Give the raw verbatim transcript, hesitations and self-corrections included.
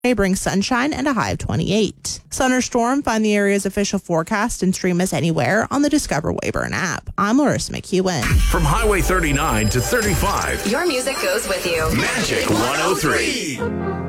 May bring sunshine and a high of twenty-eight. Sun or storm, find the area's official forecast and stream us anywhere on the Discover Wayburn app. I'm Larissa McEwen. From Highway thirty-nine to thirty-five, your music goes with you. Magic one oh three.